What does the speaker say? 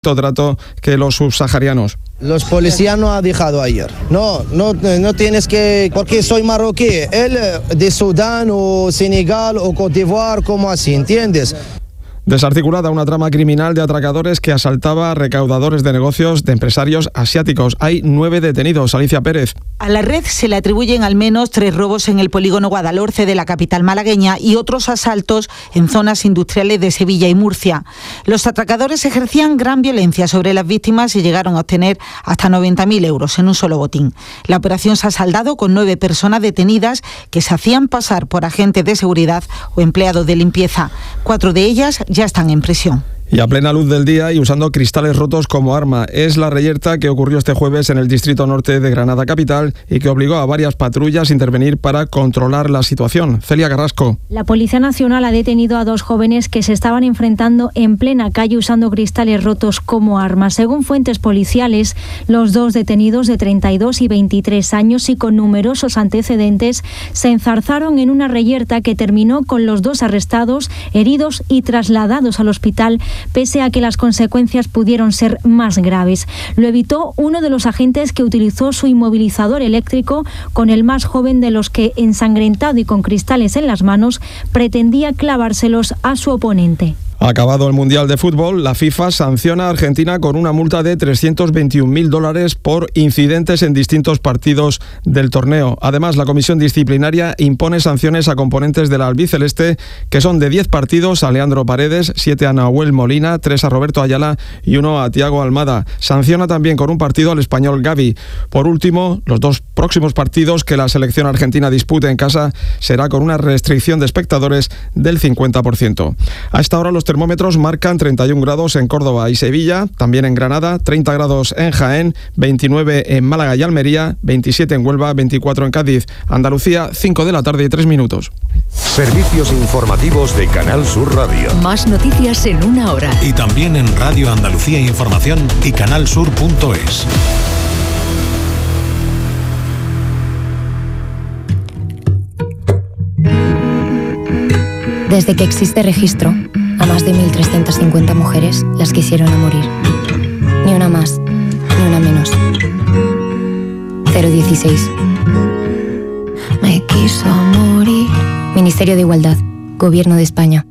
trato que los subsaharianos. Los policías no han dejado ayer. No tienes que, porque soy marroquí. Él de Sudán o Senegal o Côte d'Ivoire, como así, ¿entiendes? Desarticulada una trama criminal de atracadores que asaltaba a recaudadores de negocios de empresarios asiáticos. Hay 9 detenidos. Alicia Pérez. A la red se le atribuyen al menos 3 robos en el polígono Guadalhorce de la capital malagueña y otros asaltos en zonas industriales de Sevilla y Murcia. Los atracadores ejercían gran violencia sobre las víctimas y llegaron a obtener hasta 90.000 euros en un solo botín. La operación se ha saldado con 9 personas detenidas que se hacían pasar por agentes de seguridad o empleados de limpieza. 4 de ellas ya están en prisión. Y a plena luz del día y usando cristales rotos como arma. Es la reyerta que ocurrió este jueves en el distrito norte de Granada capital y que obligó a varias patrullas a intervenir para controlar la situación. Celia Carrasco. La Policía Nacional ha detenido a 2 jóvenes que se estaban enfrentando en plena calle usando cristales rotos como armas. Según fuentes policiales, los 2 detenidos de 32 y 23 años y con numerosos antecedentes se enzarzaron en una reyerta que terminó con los 2 arrestados, heridos y trasladados al hospital, pese a que las consecuencias pudieron ser más graves. Lo evitó uno de los agentes que utilizó su inmovilizador eléctrico con el más joven de los que, ensangrentado y con cristales en las manos, pretendía clavárselos a su oponente. Acabado el Mundial de Fútbol, la FIFA sanciona a Argentina con una multa de $321.000 por incidentes en distintos partidos del torneo. Además, la comisión disciplinaria impone sanciones a componentes de la albiceleste, que son de 10 partidos a Leandro Paredes, 7 a Nahuel Molina, 3 a Roberto Ayala y 1 a Thiago Almada. Sanciona también con un partido al español Gavi. Por último, los 2 próximos partidos que la selección argentina dispute en casa será con una restricción de espectadores del 50%. A esta hora los termómetros marcan 31 grados en Córdoba y Sevilla, también en Granada, 30 grados en Jaén, 29 en Málaga y Almería, 27 en Huelva, 24 en Cádiz. Andalucía, 5 de la tarde y 3 minutos. Servicios informativos de Canal Sur Radio. Más noticias en una hora. Y también en Radio Andalucía Información y canalsur.es. Desde que existe registro, a más de 1.350 mujeres las quisieron a morir. Ni una más, ni una menos. 016. Me quiso morir. Ministerio de Igualdad, Gobierno de España.